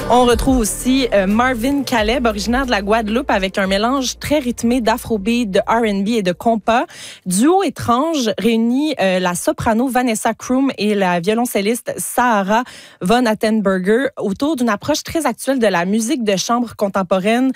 On retrouve aussi Marvin Caleb, originaire de la Guadeloupe, avec un mélange très rythmé d'afrobeat, de R&B et de compas. Duo étrange réunit la soprano Vanessa Kroom et la violoncelliste Sahara von Attenberger autour d'une approche très actuelle de la musique de chambre contemporaine